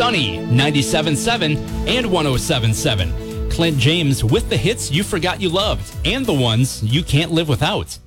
Sunny, 97.7 and 107.7. Clint James with the hits you forgot you loved and the ones you can't live without.